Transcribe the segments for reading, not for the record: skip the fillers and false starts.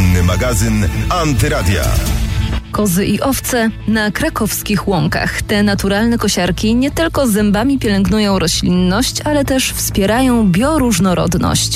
Poranny magazyn Antyradia. Kozy i owce na krakowskich łąkach. Te naturalne kosiarki nie tylko zębami pielęgnują roślinność, ale też wspierają bioróżnorodność.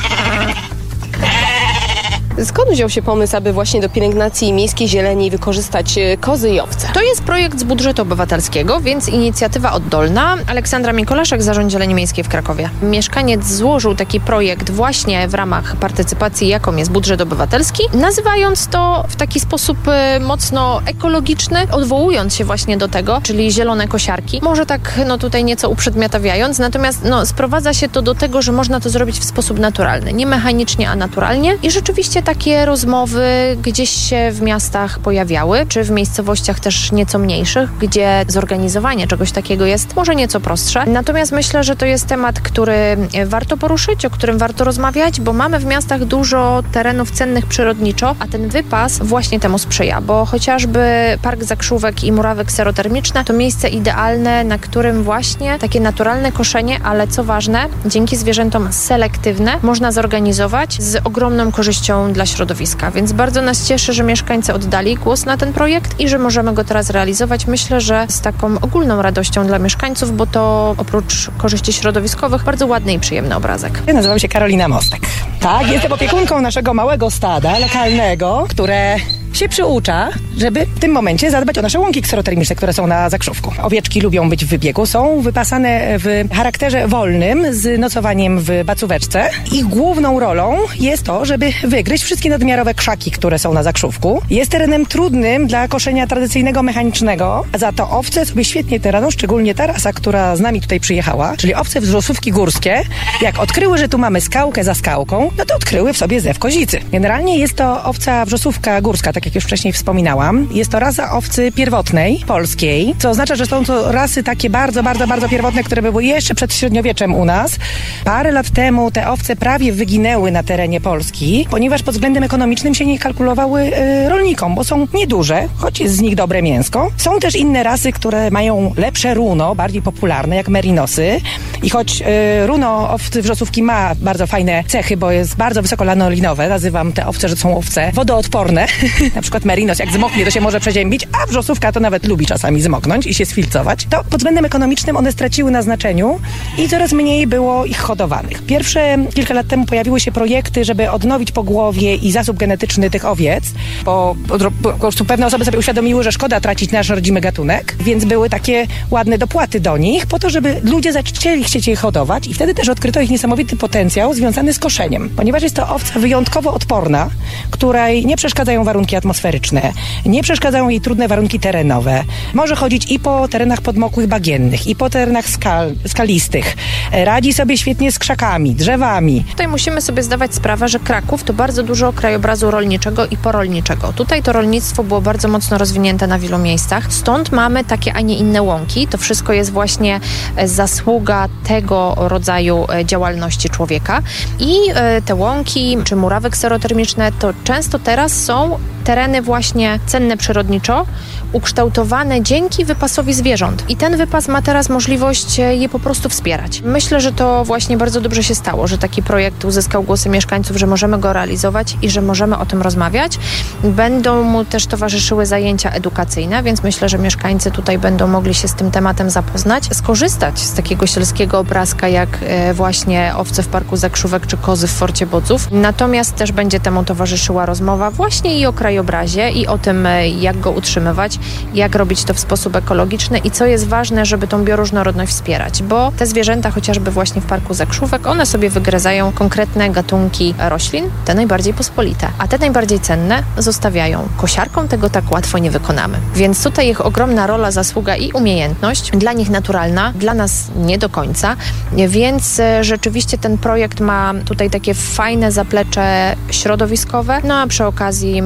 Skąd wziął się pomysł, aby właśnie do pielęgnacji miejskiej zieleni wykorzystać kozy i owce? To jest projekt z budżetu obywatelskiego, więc inicjatywa oddolna. Aleksandra Mikolaszek, Zarząd Zieleni Miejskiej w Krakowie. Mieszkaniec złożył taki projekt właśnie w ramach partycypacji, jaką jest budżet obywatelski, nazywając to w taki sposób mocno ekologiczny, odwołując się właśnie do tego, czyli zielone kosiarki. Może tak tutaj nieco uprzedmiotawiając, natomiast sprowadza się to do tego, że można to zrobić w sposób naturalny. Nie mechanicznie, a naturalnie. I rzeczywiście takie rozmowy gdzieś się w miastach pojawiały, czy w miejscowościach też nieco mniejszych, gdzie zorganizowanie czegoś takiego jest może nieco prostsze. Natomiast myślę, że to jest temat, który warto poruszyć, o którym warto rozmawiać, bo mamy w miastach dużo terenów cennych przyrodniczo, a ten wypas właśnie temu sprzyja, bo chociażby Park Zakrzówek i Murawek Serotermiczne to miejsce idealne, na którym właśnie takie naturalne koszenie, ale co ważne, dzięki zwierzętom selektywne można zorganizować z ogromną korzyścią dla środowiska, więc bardzo nas cieszy, że mieszkańcy oddali głos na ten projekt i że możemy go teraz realizować. Myślę, że z taką ogólną radością dla mieszkańców, bo to oprócz korzyści środowiskowych bardzo ładny i przyjemny obrazek. Ja nazywam się Karolina Mostek. Tak, jestem opiekunką naszego małego stada lokalnego, które się przyucza, żeby w tym momencie zadbać o nasze łąki kserotermiczne, które są na Zakrzówku. Owieczki lubią być w wybiegu, są wypasane w charakterze wolnym z nocowaniem w bacóweczce. Ich główną rolą jest to, żeby wygryźć wszystkie nadmiarowe krzaki, które są na Zakrzówku. Jest terenem trudnym dla koszenia tradycyjnego, mechanicznego, a za to owce sobie świetnie te rano, szczególnie ta rasa, która z nami tutaj przyjechała, czyli owce wrzosówki górskie, jak odkryły, że tu mamy skałkę za skałką, no to odkryły w sobie zew kozicy. Generalnie jest to owca wrzosówka górska, tak jak już wcześniej wspominałam. Jest to rasa owcy pierwotnej, polskiej, co oznacza, że są to rasy takie bardzo pierwotne, które były jeszcze przed średniowieczem u nas. Parę lat temu te owce prawie wyginęły na terenie Polski, ponieważ pod względem ekonomicznym się nie kalkulowały rolnikom, bo są nieduże, choć jest z nich dobre mięsko. Są też inne rasy, które mają lepsze runo, bardziej popularne, jak merinosy. I choć runo owcy wrzosówki ma bardzo fajne cechy, bo jest bardzo wysoko lanolinowe, nazywam te owce, że są owce wodoodporne. Na przykład merinos, jak zmoknie, to się może przeziębić, a wrzosówka to nawet lubi czasami zmoknąć i się sfilcować. To pod względem ekonomicznym one straciły na znaczeniu i coraz mniej było ich hodowanych. Pierwsze kilka lat temu pojawiły się projekty, żeby odnowić pogłowie i zasób genetyczny tych owiec, bo po prostu pewne osoby sobie uświadomiły, że szkoda tracić nasz rodzimy gatunek, więc były takie ładne dopłaty do nich, po to, żeby ludzie chcieć je hodować i wtedy też odkryto ich niesamowity potencjał związany z koszeniem. Ponieważ jest to owca wyjątkowo odporna, której nie przeszkadzają warunki atmosferyczne, nie przeszkadzają jej trudne warunki terenowe. Może chodzić i po terenach podmokłych bagiennych, i po terenach skalistych. Radzi sobie świetnie z krzakami, drzewami. Tutaj musimy sobie zdawać sprawę, że Kraków to bardzo dużo krajobrazu rolniczego i porolniczego. Tutaj to rolnictwo było bardzo mocno rozwinięte na wielu miejscach. Stąd mamy takie, a nie inne łąki. To wszystko jest właśnie zasługa tego rodzaju działalności człowieka. I te łąki, czy murawek serotermiczne, to często teraz są tereny właśnie cenne przyrodniczo, ukształtowane dzięki wypasowi zwierząt. I ten wypas ma teraz możliwość je po prostu wspierać. Myślę, że to właśnie bardzo dobrze się stało, że taki projekt uzyskał głosy mieszkańców, że możemy go realizować i że możemy o tym rozmawiać. Będą mu też towarzyszyły zajęcia edukacyjne, więc myślę, że mieszkańcy tutaj będą mogli się z tym tematem zapoznać, skorzystać z takiego sielskiego obrazka, jak właśnie owce w Parku Zakrzówek czy kozy w Forcie Bodzów. Natomiast też będzie temu towarzyszyła rozmowa właśnie i o krajobrazie, i o tym, jak go utrzymywać, jak robić to w sposób ekologiczny i co jest ważne, żeby tą bioróżnorodność wspierać, bo te zwierzęta, chociażby właśnie w Parku Zakrzówek, one sobie wygryzają konkretne gatunki roślin, te najbardziej pospolite, a te najbardziej cenne zostawiają. Kosiarką tego tak łatwo nie wykonamy. Więc tutaj ich ogromna rola, zasługa i umiejętność, dla nich naturalna, dla nas nie do końca, więc rzeczywiście ten projekt ma tutaj takie fajne zaplecze środowiskowe, no a przy okazji myślę, że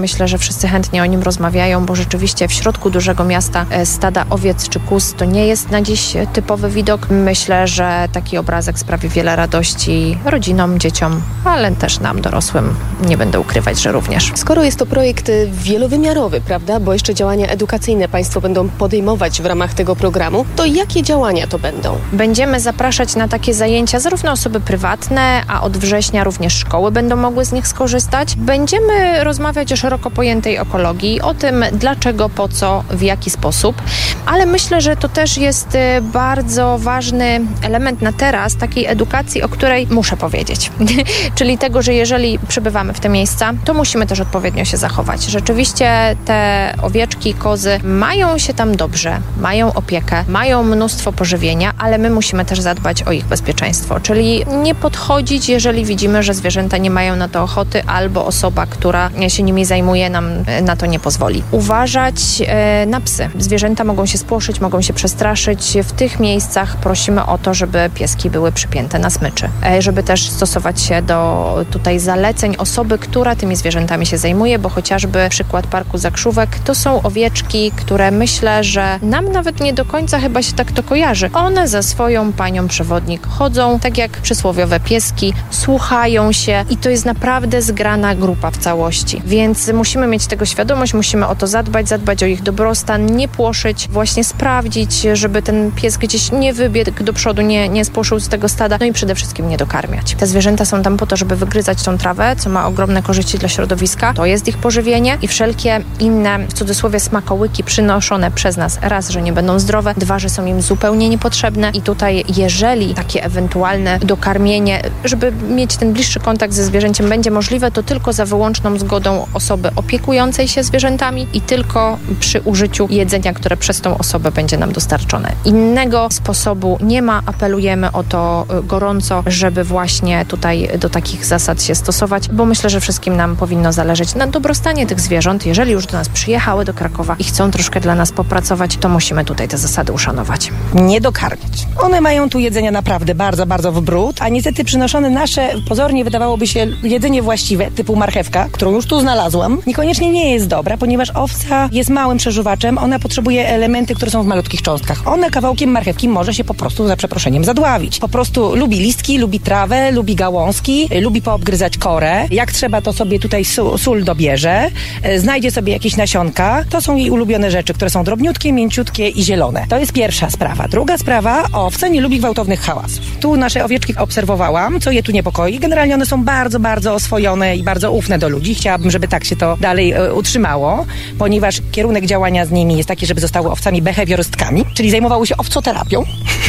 wszyscy chętnie o nim rozmawiają, bo rzeczywiście w środku dużego miasta stada owiec czy kóz to nie jest na dziś typowy widok. Myślę, że taki obrazek sprawi wiele radości rodzinom, dzieciom, ale też nam, dorosłym. Nie będę ukrywać, że również. Skoro jest to projekt wielowymiarowy, prawda, bo jeszcze działania edukacyjne Państwo będą podejmować w ramach tego programu, to jakie działania to będą? Będziemy zapraszać na takie zajęcia zarówno osoby prywatne, a od września również szkoły będą mogły z nich skorzystać. Będziemy rozmawiać o szeroko pojętej ekologii, o tym dlaczego, po co, w jaki sposób, ale myślę, że to też jest bardzo ważny element na teraz takiej edukacji, o której muszę powiedzieć. Czyli tego, że jeżeli przybywamy w te miejsca, to musimy też odpowiednio się zachować. Rzeczywiście te owieczki, kozy mają się tam dobrze, mają opiekę, mają mnóstwo pożywienia, ale my musimy też zadbać o ich bezpieczeństwo. Czyli nie podchodzić, jeżeli widzimy, że zwierzęta nie mają na to ochoty, albo osoba, która się nimi zajmuje, nam na to nie pozwoli. Uważać na psy. Zwierzęta mogą się spłoszyć, mogą się przestraszyć. W tych miejscach prosimy o to, żeby pieski były przypięte na smyczy. Żeby też stosować się do tutaj zaleceń osoby, która tymi zwierzętami się zajmuje, bo chociażby przykład Parku Zakrzówek to są owieczki, które myślę, że nam nawet nie do końca chyba się tak to kojarzy. One za swoją panią przewodnik chodzą, tak jak przysłowiowe pieski, słuchają się i to jest naprawdę zgrana grupa w całości. Więc musimy mieć tego świadomość, musimy o to zadbać o ich dobrostan, nie płoszyć, właśnie sprawdzić, żeby ten pies gdzieś nie wybiegł do przodu, nie spłoszył z tego stada, no i przede wszystkim nie dokarmiać. Te zwierzęta są tam po to, żeby wygryzać tą trawę, co ma ogromne korzyści dla środowiska. To jest ich pożywienie i wszelkie inne, w cudzysłowie, smakołyki przynoszone przez nas. Raz, że nie będą zdrowe, dwa, że są im zupełnie niepotrzebne i tutaj, jeżeli takie ewentualne dokarmienie, żeby mieć ten bliższy kontakt ze zwierzęciem będzie możliwe, to tylko za wyłączną zgodą osoby opiekującej się zwierzętami i tylko przy użyciu jedzenia, które przez tą osobę będzie nam dostarczone. Innego sposobu nie ma. Apelujemy o to gorąco, żeby właśnie tutaj do takich zasad się stosować, bo myślę, że wszystkim nam powinno zależeć na dobrostanie tych zwierząt. Jeżeli już do nas przyjechały do Krakowa i chcą troszkę dla nas popracować, to musimy tutaj te zasady uszanować. Nie dokarmiać. One mają tu jedzenia naprawdę bardzo, bardzo w bród, a niestety przynoszone nasze, pozornie wydawałoby się jedzenie właściwe, typu marchewka, którą już tu znalazłam, niekoniecznie nie jest dobra, ponieważ owca jest małym przeżuwaczem, ona potrzebuje elementy, które są w malutkich cząstkach. Ona kawałkiem marchewki może się po prostu, za przeproszeniem, zadławić. Po prostu lubi listki, lubi trawę, lubi gałązki, lubi poobgryzać korę. Jak trzeba, to sobie tutaj sól dobierze, znajdzie sobie jakieś nasionka. To są jej ulubione rzeczy, które są drobniutkie, mięciutkie i zielone. To jest pierwsza sprawa. Druga sprawa, owca nie lubi gwałtownych hałasów. Tu nasze owieczki obserwowałam, co je tu niepokoi. Generalnie one są bardzo, bardzo oswojone i bardzo ufne do ludzi. Chciałabym, żeby tak się to dalej utrzymało, ponieważ kierunek działania z nimi jest taki, żeby zostały owcami behawiorystkami, czyli zajmowały się owcoterapią.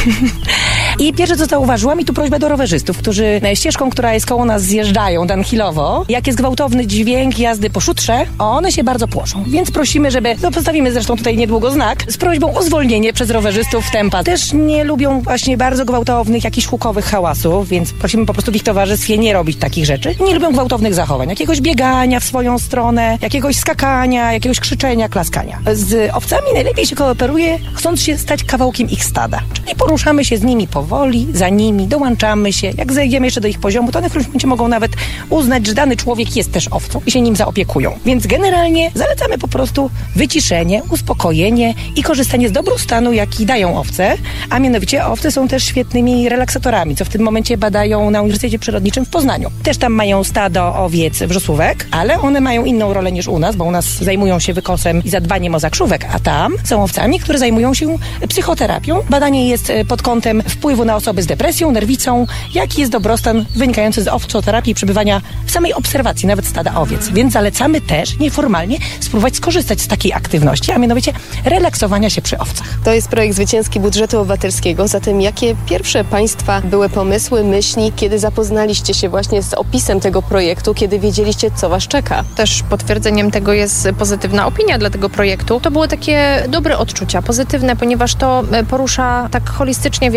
I pierwsze, co zauważyłam, i tu prośba do rowerzystów, którzy ścieżką, która jest koło nas, zjeżdżają downhillowo, jak jest gwałtowny dźwięk jazdy po szutrze, one się bardzo płoszą. Więc prosimy, żeby, postawimy zresztą tutaj niedługo znak, z prośbą o zwolnienie przez rowerzystów tempa. Też nie lubią właśnie bardzo gwałtownych, jakichś hukowych hałasów, więc prosimy po prostu w ich towarzystwie nie robić takich rzeczy. Nie lubią gwałtownych zachowań, jakiegoś biegania w swoją stronę, jakiegoś skakania, jakiegoś krzyczenia, klaskania. Z owcami najlepiej się kooperuje, chcąc się stać kawałkiem ich stada. Czyli poruszamy się z nimi powoli, za nimi, dołączamy się. Jak zejdziemy jeszcze do ich poziomu, to one w którymś momencie mogą nawet uznać, że dany człowiek jest też owcą i się nim zaopiekują. Więc generalnie zalecamy po prostu wyciszenie, uspokojenie i korzystanie z dobrostanu, jaki dają owce, a mianowicie owce są też świetnymi relaksatorami, co w tym momencie badają na Uniwersytecie Przyrodniczym w Poznaniu. Też tam mają stado owiec wrzosłówek, ale one mają inną rolę niż u nas, bo u nas zajmują się wykosem i zadbaniem o zakrzówek, a tam są owcami, które zajmują się psychoterapią. Badanie jest pod kątem wpływu na osoby z depresją, nerwicą, jaki jest dobrostan wynikający z owcoterapii i przebywania w samej obserwacji, nawet stada owiec. Więc zalecamy też nieformalnie spróbować skorzystać z takiej aktywności, a mianowicie relaksowania się przy owcach. To jest projekt zwycięski budżetu obywatelskiego, zatem jakie pierwsze Państwa były pomysły, myśli, kiedy zapoznaliście się właśnie z opisem tego projektu, kiedy wiedzieliście, co Was czeka? Też potwierdzeniem tego jest pozytywna opinia dla tego projektu. To były takie dobre odczucia, pozytywne, ponieważ to porusza tak holistycznie wiele kwestii.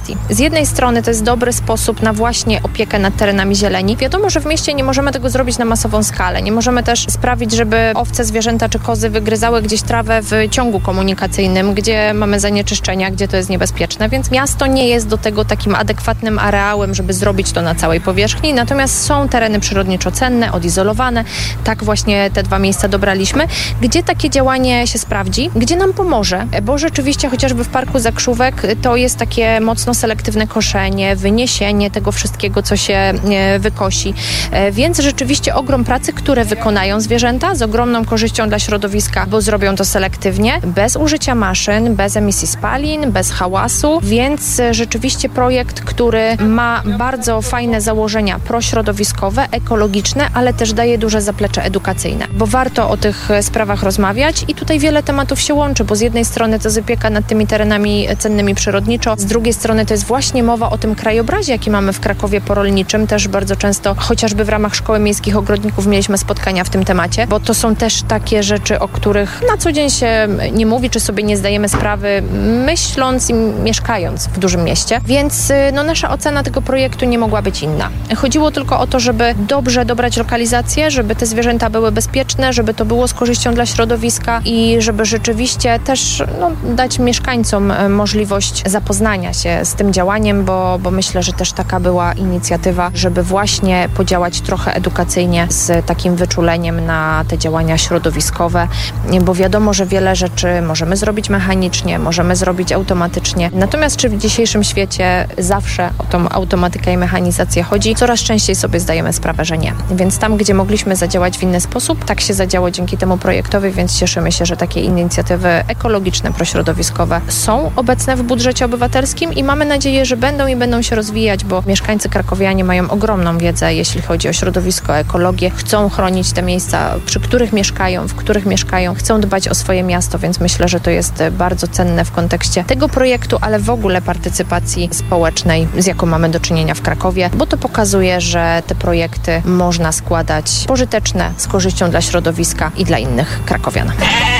kwestii. Z jednej strony to jest dobry sposób na właśnie opiekę nad terenami zieleni. Wiadomo, że w mieście nie możemy tego zrobić na masową skalę. Nie możemy też sprawić, żeby owce, zwierzęta czy kozy wygryzały gdzieś trawę w ciągu komunikacyjnym, gdzie mamy zanieczyszczenia, gdzie to jest niebezpieczne, więc miasto nie jest do tego takim adekwatnym areałem, żeby zrobić to na całej powierzchni. Natomiast są tereny przyrodniczo cenne, odizolowane. Tak właśnie te 2 miejsca dobraliśmy, gdzie takie działanie się sprawdzi, gdzie nam pomoże, bo rzeczywiście chociażby w Parku Zakrzówek to jest takie mocno selektywne koszenie, wyniesienie tego wszystkiego, co się wykosi. Więc rzeczywiście ogrom pracy, które wykonają zwierzęta z ogromną korzyścią dla środowiska, bo zrobią to selektywnie, bez użycia maszyn, bez emisji spalin, bez hałasu, więc rzeczywiście projekt, który ma bardzo fajne założenia prośrodowiskowe, ekologiczne, ale też daje duże zaplecze edukacyjne, bo warto o tych sprawach rozmawiać i tutaj wiele tematów się łączy, bo z jednej strony to jest opieka nad tymi terenami cennymi przyrodniczo, z drugiej strony to jest właśnie mowa o tym krajobrazie, jaki mamy w Krakowie porolniczym, też bardzo często, chociażby w ramach Szkoły Miejskich Ogrodników mieliśmy spotkania w tym temacie, bo to są też takie rzeczy, o których na co dzień się nie mówi, czy sobie nie zdajemy sprawy, myśląc i mieszkając w dużym mieście, więc nasza ocena tego projektu nie mogła być inna. Chodziło tylko o to, żeby dobrze dobrać lokalizację, żeby te zwierzęta były bezpieczne, żeby to było z korzyścią dla środowiska i żeby rzeczywiście też dać mieszkańcom możliwość zapoznania się z tym działaniem, bo myślę, że też taka była inicjatywa, żeby właśnie podziałać trochę edukacyjnie z takim wyczuleniem na te działania środowiskowe, bo wiadomo, że wiele rzeczy możemy zrobić mechanicznie, możemy zrobić automatycznie. Natomiast czy w dzisiejszym świecie zawsze o tą automatykę i mechanizację chodzi? Coraz częściej sobie zdajemy sprawę, że nie. Więc tam, gdzie mogliśmy zadziałać w inny sposób, tak się zadziało dzięki temu projektowi, więc cieszymy się, że takie inicjatywy ekologiczne, prośrodowiskowe są obecne w budżecie obywatelskim i mamy nadzieję, że będą się rozwijać, bo mieszkańcy krakowianie mają ogromną wiedzę, jeśli chodzi o środowisko, ekologię, chcą chronić te miejsca, przy których mieszkają, w których mieszkają, chcą dbać o swoje miasto, więc myślę, że to jest bardzo cenne w kontekście tego projektu, ale w ogóle partycypacji społecznej, z jaką mamy do czynienia w Krakowie, bo to pokazuje, że te projekty można składać pożyteczne, z korzyścią dla środowiska i dla innych krakowian.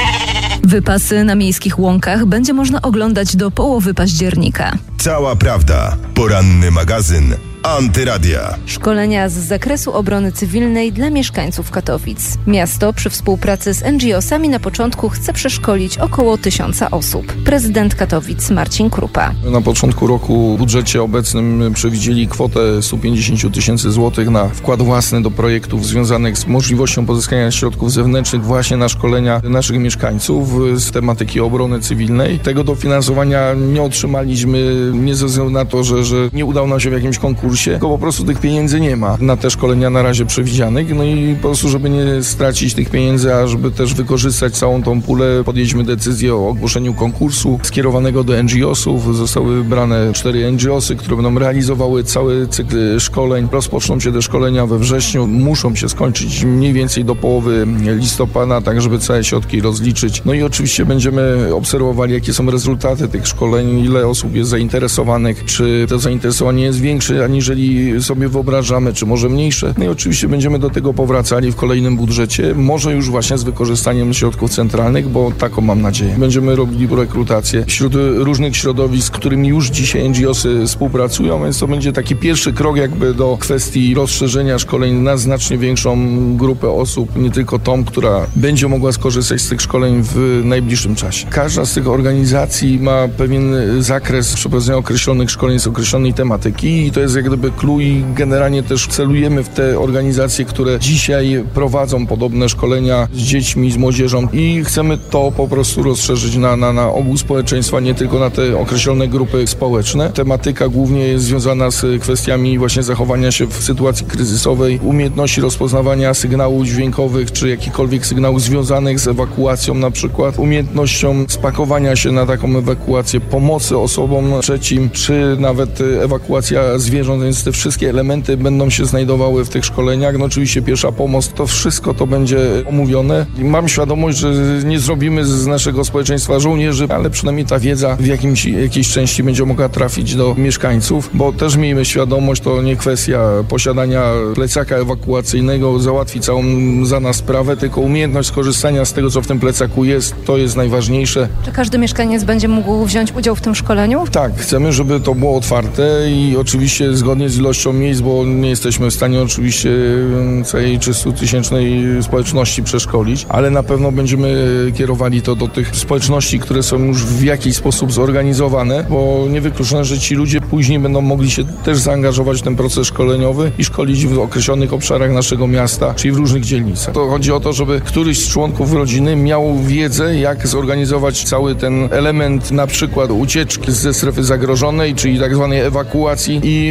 Wypasy na miejskich łąkach będzie można oglądać do połowy października. Cała prawda. Poranny magazyn Antyradia. Szkolenia z zakresu obrony cywilnej dla mieszkańców Katowic. Miasto przy współpracy z NGO-sami na początku chce przeszkolić około 1000 osób. Prezydent Katowic Marcin Krupa. Na początku roku w budżecie obecnym przewidzieli kwotę 150 000 złotych na wkład własny do projektów związanych z możliwością pozyskania środków zewnętrznych właśnie na szkolenia naszych mieszkańców z tematyki obrony cywilnej. Tego dofinansowania nie otrzymaliśmy nie ze względu na to, że nie udało nam się w jakimś konkursie, tylko po prostu tych pieniędzy nie ma na te szkolenia na razie przewidzianych. No i po prostu, żeby nie stracić tych pieniędzy, a żeby też wykorzystać całą tą pulę, podjęliśmy decyzję o ogłoszeniu konkursu skierowanego do NGO-sów. Zostały wybrane 4 NGO-sy, które będą realizowały cały cykl szkoleń. Rozpoczną się te szkolenia we wrześniu, muszą się skończyć mniej więcej do połowy listopada, tak żeby całe środki rozliczyć. No i oczywiście będziemy obserwowali, jakie są rezultaty tych szkoleń, ile osób jest zainteresowanych, czy to zainteresowanie jest większe, aniżeli sobie wyobrażamy, czy może mniejsze. No i oczywiście będziemy do tego powracali w kolejnym budżecie, może już właśnie z wykorzystaniem środków centralnych, bo taką mam nadzieję. Będziemy robili rekrutację wśród różnych środowisk, z którymi już dzisiaj NGO-sy współpracują, więc to będzie taki pierwszy krok jakby do kwestii rozszerzenia szkoleń na znacznie większą grupę osób, nie tylko tą, która będzie mogła skorzystać z tych szkoleń w najbliższym czasie. Każda z tych organizacji ma pewien zakres przeprowadzenia określonych szkoleń z określonej tematyki i to jest jak gdyby clue i generalnie też celujemy w te organizacje, które dzisiaj prowadzą podobne szkolenia z dziećmi, z młodzieżą i chcemy to po prostu rozszerzyć na ogół społeczeństwa, nie tylko na te określone grupy społeczne. Tematyka głównie jest związana z kwestiami właśnie zachowania się w sytuacji kryzysowej, umiejętności rozpoznawania sygnałów dźwiękowych, czy jakichkolwiek sygnałów związanych z ewakuacją na przykład, umiejętnością spakowania się na taką ewakuację, pomocy osobom trzecim, czy nawet ewakuacja zwierząt więc te wszystkie elementy będą się znajdowały w tych szkoleniach. No oczywiście pierwsza pomoc, to wszystko to będzie omówione. I mam świadomość, że nie zrobimy z naszego społeczeństwa żołnierzy, ale przynajmniej ta wiedza w jakiejś części będzie mogła trafić do mieszkańców, bo też miejmy świadomość, to nie kwestia posiadania plecaka ewakuacyjnego, załatwi całą za nas sprawę, tylko umiejętność skorzystania z tego, co w tym plecaku jest, to jest najważniejsze. Czy każdy mieszkaniec będzie mógł wziąć udział w tym szkoleniu? Tak, chcemy, żeby to było otwarte i oczywiście zgodnie z ilością miejsc, bo nie jesteśmy w stanie oczywiście całej 300-tysięcznej społeczności przeszkolić, ale na pewno będziemy kierowali to do tych społeczności, które są już w jakiś sposób zorganizowane, bo niewykluczone, że ci ludzie później będą mogli się też zaangażować w ten proces szkoleniowy i szkolić w określonych obszarach naszego miasta, czyli w różnych dzielnicach. To chodzi o to, żeby któryś z członków rodziny miał wiedzę, jak zorganizować cały ten element, na przykład ucieczki ze strefy zagrożonej, czyli tak zwanej ewakuacji i